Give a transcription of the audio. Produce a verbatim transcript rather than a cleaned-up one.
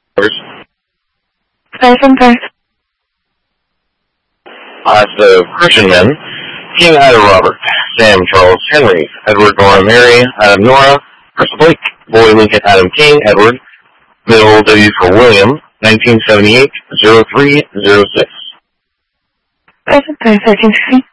Present birth. Class of Christian men. King Adam Robert, Sam Charles Henry, Edward Nora Mary, Adam Nora, Chris Blake, Boy Lincoln Adam King, Edward, middle W for William, nineteen seventy-eight, oh three oh six. Present birth urgency.